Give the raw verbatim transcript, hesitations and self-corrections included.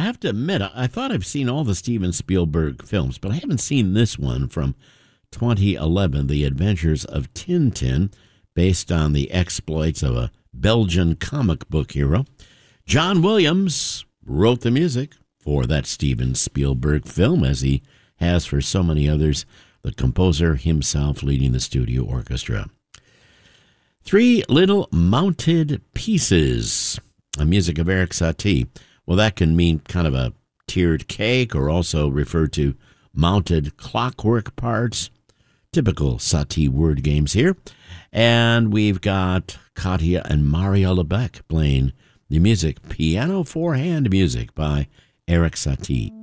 have to admit, I, I thought I've seen all the Steven Spielberg films, but I haven't seen this one from twenty eleven, The Adventures of Tintin, based on the exploits of a Belgian comic book hero. John Williams wrote the music for that Steven Spielberg film, as he has for so many others, the composer himself leading the studio orchestra. Three Little Mounted Pieces, a music of Erik Satie. Well, that can mean kind of a tiered cake or also refer to mounted clockwork parts. Typical Satie word games here. And we've got Katja and Mario Lebec playing the music, piano four-hand music by Erik Satie.